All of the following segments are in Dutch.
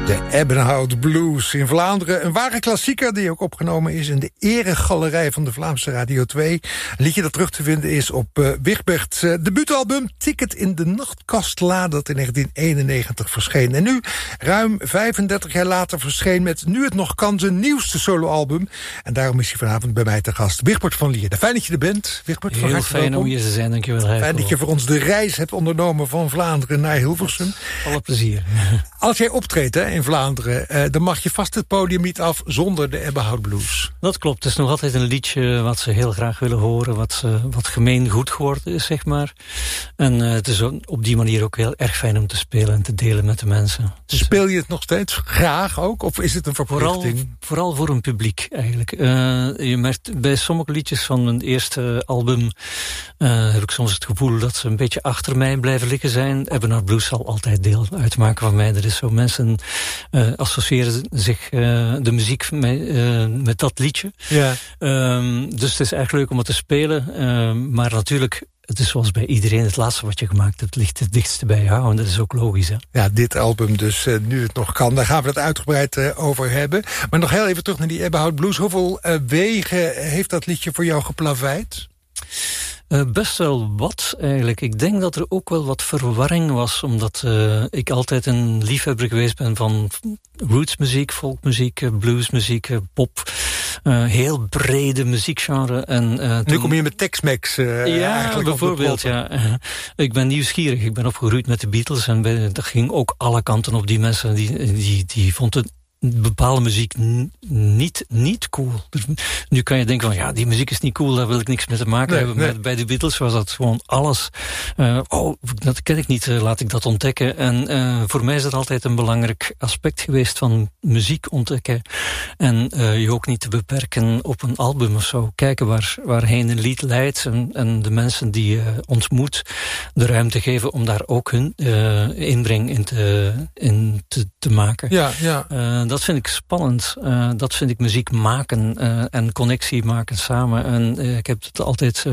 De Ebbenhout Blues in Vlaanderen. Een ware klassieker die ook opgenomen is in de eregalerij van de Vlaamse Radio 2. Een liedje dat terug te vinden is op Wigberts debuutalbum Ticket in de Nachtkastla, dat in 1991 verscheen. En nu, ruim 35 jaar later, verscheen met Nu het nog kan zijn nieuwste soloalbum. En daarom is hij vanavond bij mij te gast. Wigbert van Lierde. Fijn dat je er bent. Wigbert, heel fijn welkom. Om hier te zijn, dankjewel. Heiko. Fijn dat je voor ons de reis hebt ondernomen van Vlaanderen naar Hilversum. Alle plezier. Als jij optreedt in Vlaanderen, dan mag je vast het podium niet af zonder de Ebbenhout Blues. Dat klopt. Het is nog altijd een liedje wat ze heel graag willen horen, wat gemeen goed geworden is, zeg maar. En het is op die manier ook heel erg fijn om te spelen en te delen met de mensen. Dus, speel je het nog steeds graag ook, of is het een verplichting? Vooral voor een publiek, eigenlijk. Je merkt bij sommige liedjes van mijn eerste album heb ik soms het gevoel dat ze een beetje achter mij blijven liggen zijn. Ebbenhout Blues zal altijd deel uitmaken van mij. Er is zo mensen associëren zich de muziek met dat liedje. Ja. Dus het is echt leuk om het te spelen. Maar natuurlijk, het is zoals bij iedereen, het laatste wat je gemaakt hebt ligt het dichtste bij jou. En dat is ook logisch, hè? Ja, dit album dus, Nu het nog kan. Daar gaan we het uitgebreid over hebben. Maar nog heel even terug naar die Ebbenhout Blues. Hoeveel wegen heeft dat liedje voor jou geplaveid? Best wel wat, eigenlijk. Ik denk dat er ook wel wat verwarring was, omdat ik altijd een liefhebber geweest ben van rootsmuziek, folkmuziek, bluesmuziek, pop. Heel brede muziekgenre. En, nu kom je met Tex-Mex ja, bijvoorbeeld. Ja. Ik ben nieuwsgierig. Ik ben opgegroeid met de Beatles en dat ging ook alle kanten op. Die mensen die vonden bepaalde muziek niet cool. Nu kan je denken van, ja, die muziek is niet cool, daar wil ik niks mee te maken hebben. Nee. Maar bij de Beatles was dat gewoon alles. Dat ken ik niet, laat ik dat ontdekken. En voor mij is dat altijd een belangrijk aspect geweest van muziek ontdekken. En je ook niet te beperken op een album of zo. Kijken waarheen een lied leidt en de mensen die je ontmoet de ruimte geven om daar ook hun inbreng in te maken. Ja. Dat vind ik spannend. Dat vind ik muziek maken en connectie maken samen. En ik heb het altijd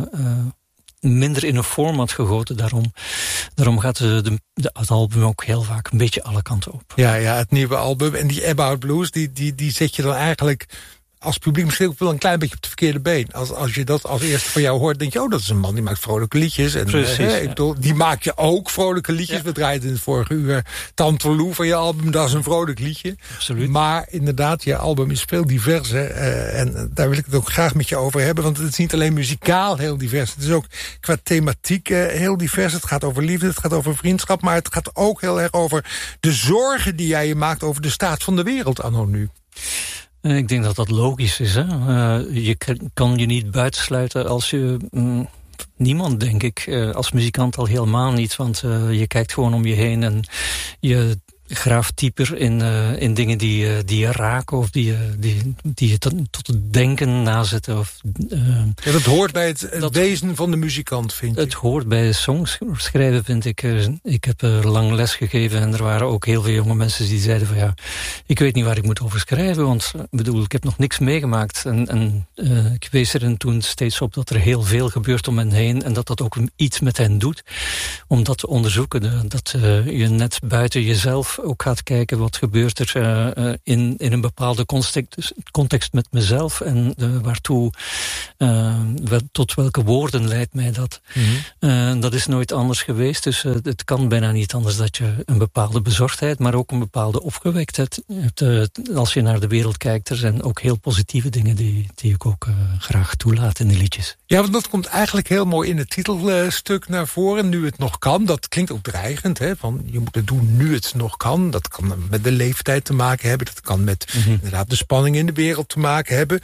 minder in een format gegoten. Daarom gaat het album ook heel vaak een beetje alle kanten op. Ja, het nieuwe album. En die Ebbenhout Blues, die zet je dan eigenlijk als publiek misschien ook wel een klein beetje op de verkeerde been. Als je dat als eerste van jou hoort, denk je, dat is een man die maakt vrolijke liedjes. En, precies. Die maak je ook, vrolijke liedjes. Ja. We draaiden in het vorige uur Tante Lou van je album, dat is een vrolijk liedje. Absoluut. Maar inderdaad, je album is veel diverser. En daar wil ik het ook graag met je over hebben. Want het is niet alleen muzikaal heel divers. Het is ook qua thematiek heel divers. Het gaat over liefde, het gaat over vriendschap. Maar het gaat ook heel erg over de zorgen die jij je maakt over de staat van de wereld anno nu. Ik denk dat dat logisch is. Hè? Je kan je niet buitensluiten als je niemand, denk ik. Als muzikant al helemaal niet. Want je kijkt gewoon om je heen en je graaft dieper in dingen die je raken of die je tot het denken nazetten. Dat hoort bij het wezen van de muzikant, vind je? Het hoort bij de songschrijven, vind ik. Ik heb lang les gegeven en er waren ook heel veel jonge mensen die zeiden van ja, ik weet niet waar ik moet over schrijven, want ik heb nog niks meegemaakt. En ik wees er toen steeds op dat er heel veel gebeurt om hen heen en dat ook iets met hen doet. Om dat te onderzoeken, dat je net buiten jezelf ook gaat kijken wat gebeurt er in een bepaalde context met mezelf en waartoe, tot welke woorden leidt mij dat. Mm-hmm. Dat is nooit anders geweest, dus het kan bijna niet anders dat je een bepaalde bezorgdheid, maar ook een bepaalde opgewektheid hebt. Als je naar de wereld kijkt, er zijn ook heel positieve dingen die ik ook graag toelaat in de liedjes. Ja, want dat komt eigenlijk heel mooi in het titelstuk naar voren. Nu het nog kan, dat klinkt ook dreigend, hè? Van je moet het doen nu het nog kan. Dat kan met de leeftijd te maken hebben. Dat kan met inderdaad de spanning in de wereld te maken hebben.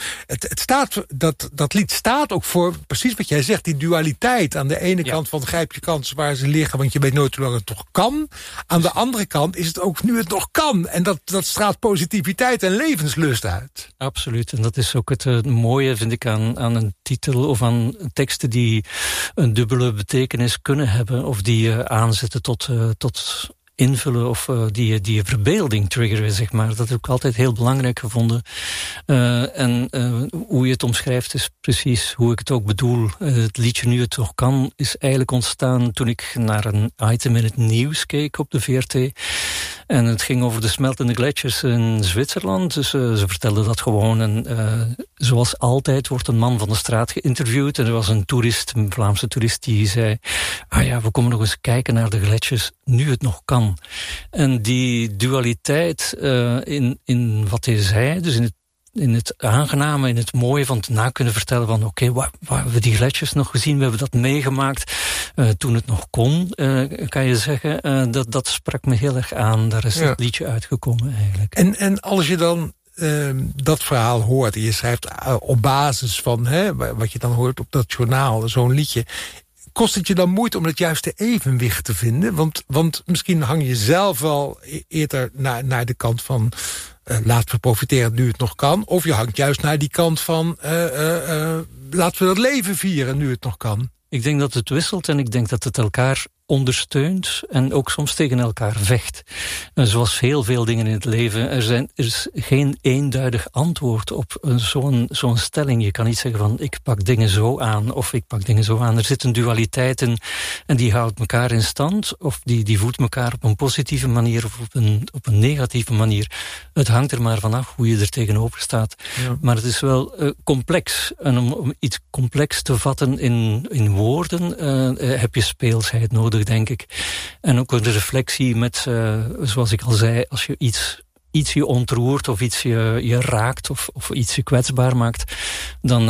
Dat lied staat ook voor precies wat jij zegt. Die dualiteit. Aan de ene kant van grijp je kansen waar ze liggen, want je weet nooit hoe lang het nog kan. Aan de andere kant is het ook nu het nog kan. En dat straalt positiviteit en levenslust uit. Absoluut. En dat is ook het mooie, vind ik, aan een titel of aan teksten die een dubbele betekenis kunnen hebben. Of die aanzetten tot invullen of die je verbeelding triggeren, zeg maar. Dat heb ik altijd heel belangrijk gevonden. En hoe je het omschrijft is precies hoe ik het ook bedoel. Het liedje Nu het toch kan is eigenlijk ontstaan toen ik naar een item in het nieuws keek op de VRT. En het ging over de smeltende gletsjers in Zwitserland. Dus ze vertelden dat gewoon. En zoals altijd wordt een man van de straat geïnterviewd. En er was een toerist, een Vlaamse toerist, die zei... we komen nog eens kijken naar de gletsjers nu het nog kan. En die dualiteit in wat hij zei, dus in het aangename, in het mooie van het na kunnen vertellen van oké, waar hebben we die gletsjers nog gezien? We hebben dat meegemaakt toen het nog kon, kan je zeggen. Dat sprak me heel erg aan. Daar is het liedje uitgekomen eigenlijk. En als je dan dat verhaal hoort en je schrijft op basis van wat je dan hoort op dat journaal, zo'n liedje... Kost het je dan moeite om het juiste evenwicht te vinden? Want misschien hang je zelf wel eerder naar de kant van... laten we profiteren nu het nog kan. Of je hangt juist naar die kant van... laten we dat leven vieren nu het nog kan. Ik denk dat het wisselt en ik denk dat het elkaar ondersteunt en ook soms tegen elkaar vecht. Zoals heel veel dingen in het leven. Er is geen eenduidig antwoord op zo'n stelling. Je kan niet zeggen van ik pak dingen zo aan of ik pak dingen zo aan. Er zit een dualiteit in en die houdt elkaar in stand of die voedt elkaar op een positieve manier of op een negatieve manier. Het hangt er maar vanaf hoe je er tegenover staat. Ja. Maar het is wel complex. En om iets complex te vatten in woorden heb je speelsheid nodig, denk ik. En ook de reflectie met, zoals ik al zei, als je iets je ontroert of iets je raakt of iets je kwetsbaar maakt, dan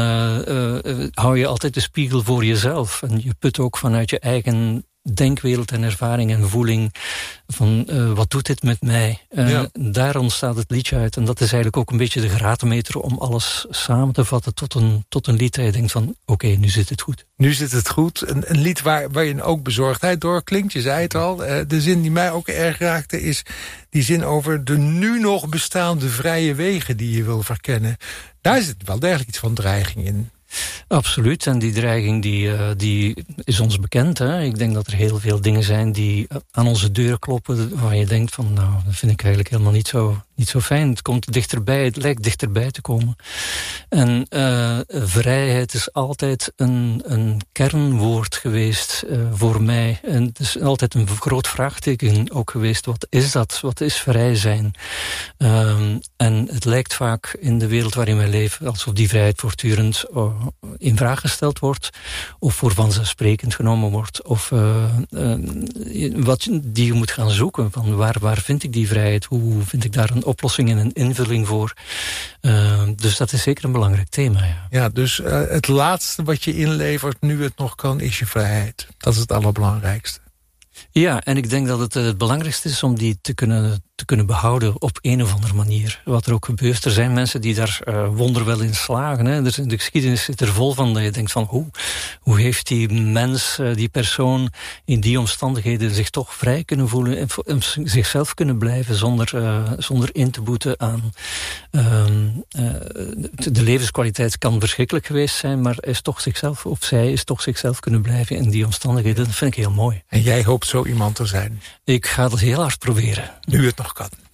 hou je altijd de spiegel voor jezelf. En je put ook vanuit je eigen denkwereld en ervaring en voeling van wat doet dit met mij? Daar ontstaat het liedje uit. En dat is eigenlijk ook een beetje de graadmeter om alles samen te vatten tot een lied dat je denkt van oké, nu zit het goed. Nu zit het goed. Een lied waarin ook bezorgdheid doorklinkt. Je zei het al. De zin die mij ook erg raakte is die zin over de nu nog bestaande vrije wegen die je wil verkennen. Daar zit wel degelijk iets van dreiging in. Absoluut, en die dreiging die is ons bekend. Hè? Ik denk dat er heel veel dingen zijn die aan onze deur kloppen, waar je denkt van, nou, dat vind ik eigenlijk helemaal niet zo fijn. Het komt dichterbij, het lijkt dichterbij te komen. En vrijheid is altijd een kernwoord geweest voor mij. En het is altijd een groot vraagteken ook geweest. Wat is dat? Wat is vrij zijn? En het lijkt vaak in de wereld waarin wij leven alsof die vrijheid voortdurend in vraag gesteld wordt, of voor vanzelfsprekend genomen wordt, of die je moet gaan zoeken. Van waar vind ik die vrijheid? Hoe vind ik daar een oplossing en een invulling voor? Dus dat is zeker een belangrijk thema. Ja, dus het laatste wat je inlevert, nu het nog kan, is je vrijheid. Dat is het allerbelangrijkste. Ja, en ik denk dat het belangrijkste is om die te kunnen behouden op een of andere manier. Wat er ook gebeurt. Er zijn mensen die daar wonderwel in slagen. Hè. De geschiedenis zit er vol van dat je denkt van hoe heeft die mens, die persoon in die omstandigheden zich toch vrij kunnen voelen en zichzelf kunnen blijven zonder in te boeten aan de levenskwaliteit kan verschrikkelijk geweest zijn, maar is toch zichzelf, of zij is toch zichzelf kunnen blijven in die omstandigheden. Dat vind ik heel mooi. En jij hoopt zo iemand te zijn? Ik ga dat heel hard proberen. Nu het nog kan.